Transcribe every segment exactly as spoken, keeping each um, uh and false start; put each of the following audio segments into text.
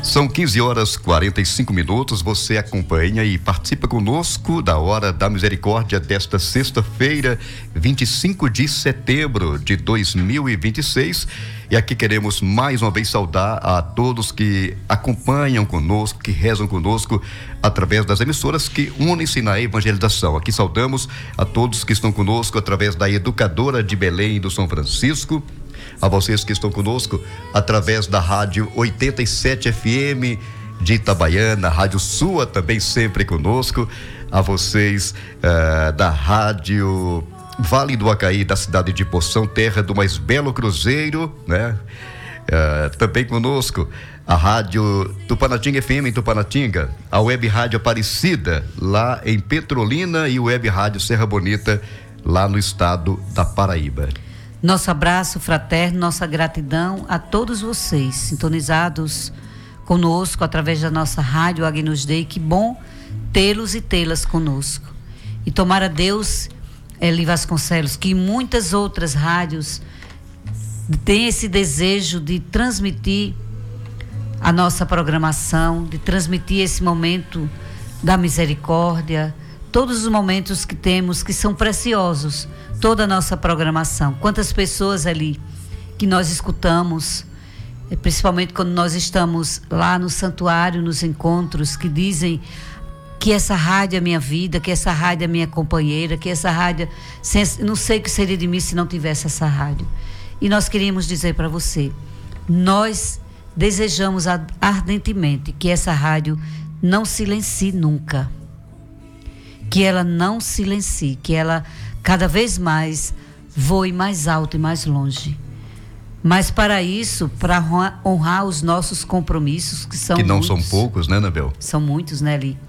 São quinze horas e quarenta e cinco minutos. Você acompanha e participa conosco da Hora da Misericórdia desta sexta-feira, vinte e cinco de setembro de dois mil e vinte e seis. E aqui queremos mais uma vez saudar a todos que acompanham conosco, que rezam conosco através das emissoras que unem-se na evangelização. Aqui saudamos a todos que estão conosco através da Educadora de Belém do São Francisco, a vocês que estão conosco através da Rádio oitenta e sete F M de Itabaiana, Rádio Sua também sempre conosco, a vocês uh, da Rádio Vale do Acaí, da cidade de Poção, terra do mais belo cruzeiro, né? Uh, também conosco a Rádio Tupanatinga F M em Tupanatinga, a Web Rádio Aparecida lá em Petrolina e o Web Rádio Serra Bonita lá no estado da Paraíba. Nosso abraço fraterno, nossa gratidão a todos vocês sintonizados conosco através da nossa rádio Agnus Dei. Que bom tê-los e tê-las conosco. E tomara Deus, Eli Vasconcelos, que muitas outras rádios têm esse desejo de transmitir a nossa programação, de transmitir esse momento da misericórdia, todos os momentos que temos que são preciosos, toda a nossa programação. Quantas pessoas ali que nós escutamos, principalmente quando nós estamos lá no santuário, nos encontros, que dizem que essa rádio é minha vida, que essa rádio é minha companheira, que essa rádio, não sei o que seria de mim se não tivesse essa rádio. E nós queríamos dizer para você, nós desejamos ardentemente que essa rádio não silencie nunca, que ela não silencie, que ela cada vez mais voe mais alto e mais longe. Mas para isso, para honrar os nossos compromissos, que são que não muitos, são poucos, né, Anabel? São muitos, né, Li?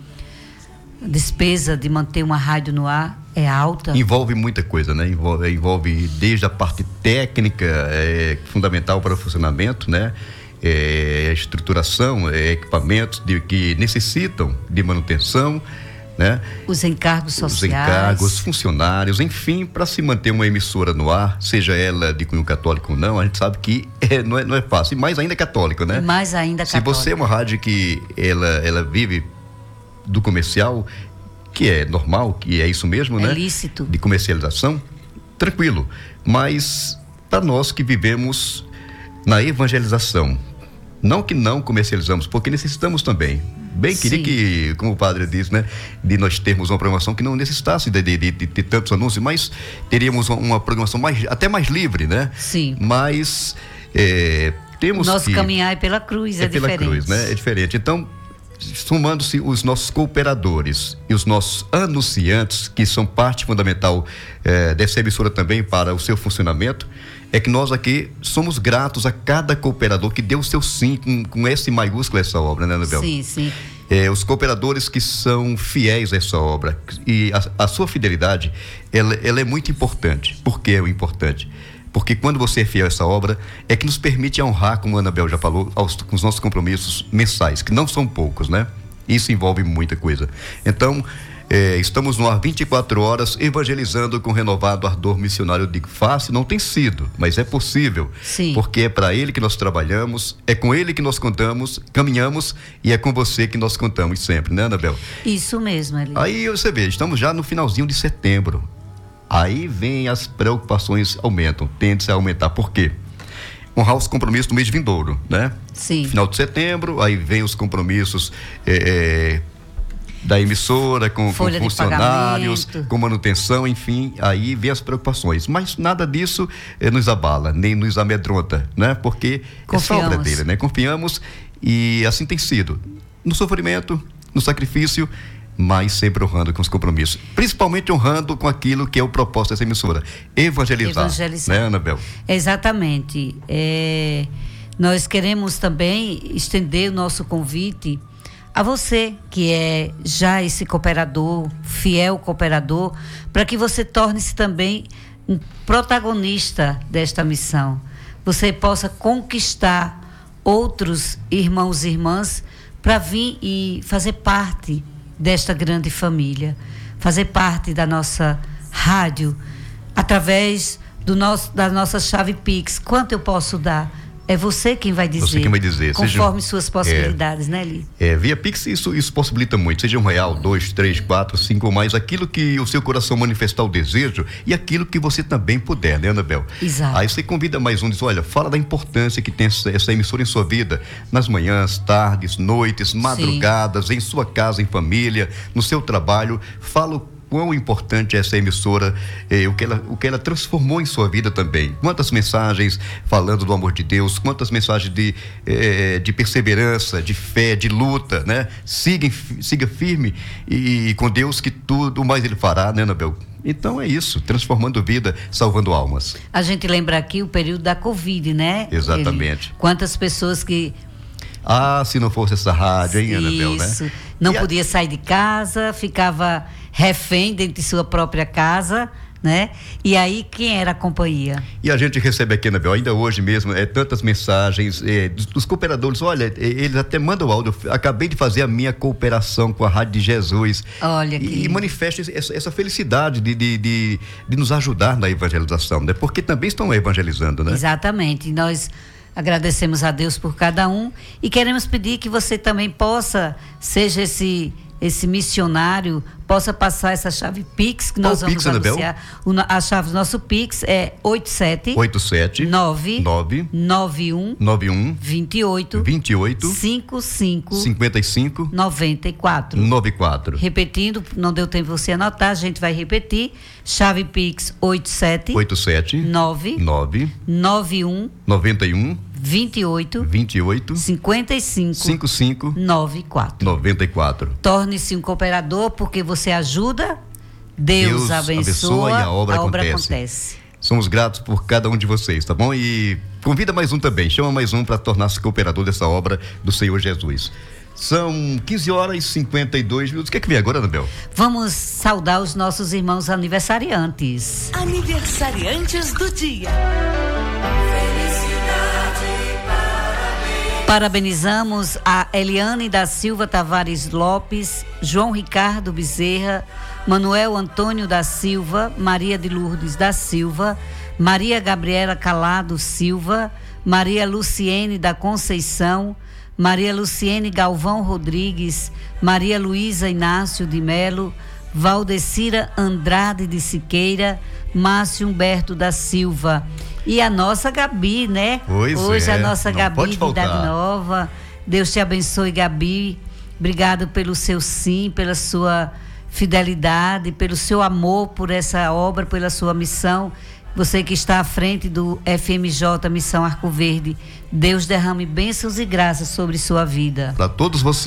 A despesa de manter uma rádio no ar é alta. Envolve muita coisa, né? Envolve, envolve desde a parte técnica, é, fundamental para o funcionamento, né? É, a estruturação, é, equipamentos de, que necessitam de manutenção, né? Os encargos sociais. Os encargos, funcionários, enfim, para se manter uma emissora no ar, seja ela de cunho católico ou não, a gente sabe que é, não, é, não é fácil. E mais ainda católico, né? Mais ainda católico. Se você é uma rádio que ela, ela vive do comercial, que é normal, que é isso mesmo, é né? É lícito. De comercialização, tranquilo. Mas para nós que vivemos na evangelização, não que não comercializamos, porque necessitamos também. Bem, queria Sim. que, como o padre disse, né, de nós termos uma programação que não necessitasse de, de, de, de, de tantos anúncios, mas teríamos uma, uma programação mais, até mais livre, né? Sim. Mas é, temos Nosso que... caminhar é pela cruz, é, é pela diferente. cruz, né? É diferente. Então, somando-se os nossos cooperadores e os nossos anunciantes, que são parte fundamental é, dessa emissora também para o seu funcionamento, é que nós aqui somos gratos a cada cooperador que deu o seu sim com, com S maiúsculo essa obra, né, Anabel? Sim, sim. É, os cooperadores que são fiéis a essa obra, e a, a sua fidelidade, ela, ela é muito importante. Por que é importante? Porque quando você é fiel a essa obra, é que nos permite honrar, como a Anabel já falou, aos, com os nossos compromissos mensais, que não são poucos, né? Isso envolve muita coisa. Então, é, estamos no ar vinte e quatro horas, evangelizando com renovado ardor missionário. Eu digo, fácil não tem sido, mas é possível. Sim. Porque é para ele que nós trabalhamos, é com ele que nós contamos, caminhamos, e é com você que nós contamos sempre, né, Anabel? Isso mesmo, Eli. Aí você vê, estamos já no finalzinho de setembro. Aí vem as preocupações aumentam, tendem a aumentar. Por quê? Honrar os compromissos do mês vindouro, né? Sim. Final de setembro, aí vem os compromissos é, é, da emissora, com, com funcionários, com manutenção, enfim, aí vem as preocupações. Mas nada disso é, nos abala, nem nos amedronta, né? Porque essa obra é dele, né? Confiamos e assim tem sido. No sofrimento, no sacrifício, mas sempre honrando com os compromissos. Principalmente honrando com aquilo que é o propósito dessa emissora. Evangelizar. Evangelizar. Né, Anabel? Exatamente. É, nós queremos também estender o nosso convite a você, que é já esse cooperador, fiel cooperador, para que você torne-se também um protagonista desta missão. Você possa conquistar outros irmãos e irmãs para vir e fazer parte desta grande família, fazer parte da nossa rádio, através do nosso, da nossa chave Pix. Quanto eu posso dar? É você quem vai dizer. Você quem vai dizer. Conforme seja, suas possibilidades, é, né, Eli? É, via Pix isso, isso possibilita muito. Seja um real, dois, três, quatro, cinco ou mais. Aquilo que o seu coração manifestar o desejo e aquilo que você também puder, né, Anabel? Exato. Aí você convida mais um, diz, olha, fala da importância que tem essa, essa emissora em sua vida. Nas manhãs, tardes, noites, madrugadas, Sim. em sua casa, em família, no seu trabalho. Fala o quão importante é essa emissora, eh, o, que ela, o que ela transformou em sua vida também. Quantas mensagens falando do amor de Deus, quantas mensagens de, eh, de perseverança, de fé, de luta, né? Siga, siga firme e, e com Deus que tudo mais Ele fará, né, Anabel? Então é isso, transformando vida, salvando almas. A gente lembra aqui o período da Covid, né? Exatamente. Ele, quantas pessoas que... Ah, se não fosse essa rádio, hein, Anabel, né? Isso, não e podia a... sair de casa, ficava refém dentro de sua própria casa, né? E aí, quem era a companhia? E a gente recebe aqui, Anabel, ainda hoje mesmo, é, tantas mensagens é, dos, dos cooperadores. Olha, é, eles até mandam o áudio. Acabei de fazer a minha cooperação com a Rádio de Jesus. Olha que... E, e manifesta essa, essa felicidade de, de, de, de nos ajudar na evangelização, né? Porque também estão evangelizando, né? Exatamente. Nós agradecemos a Deus por cada um e queremos pedir que você também possa, seja esse... esse missionário, possa passar essa chave Pix que nós Qual vamos Pix, anunciar. O, a chave do nosso Pix é oito sete oito sete nove nove nove um nove um vinte e oito vinte e oito cinquenta e cinco cinquenta e cinco noventa e quatro. noventa e quatro. Repetindo, não deu tempo de você anotar, a gente vai repetir. Chave Pix oito sete oito sete nove nove nove um noventa e um vinte e oito vinte e oito cinquenta e cinco cinquenta e cinco noventa e quatro. noventa e quatro. Torne-se um cooperador porque você ajuda, Deus, Deus abençoa, abençoa e a obra, a obra acontece. acontece. Somos gratos por cada um de vocês, tá bom? E convida mais um também, chama mais um para tornar-se cooperador dessa obra do Senhor Jesus. São quinze horas e cinquenta e dois minutos. O que é que vem agora, Anabel? Vamos saudar os nossos irmãos aniversariantes. Aniversariantes do dia. Parabenizamos a Eliane da Silva Tavares Lopes, João Ricardo Bezerra, Manuel Antônio da Silva, Maria de Lourdes da Silva, Maria Gabriela Calado Silva, Maria Luciene da Conceição, Maria Luciene Galvão Rodrigues, Maria Luísa Inácio de Melo, Valdecira Andrade de Siqueira, Márcio Humberto da Silva. E a nossa Gabi, né? Pois Hoje é, a nossa não Gabi pode de faltar. Idade Nova. Deus te abençoe, Gabi. Obrigado pelo seu sim, pela sua fidelidade, pelo seu amor por essa obra, pela sua missão. Você que está à frente do F M J Missão Arco Verde, Deus derrame bênçãos e graças sobre sua vida. Para todos vocês.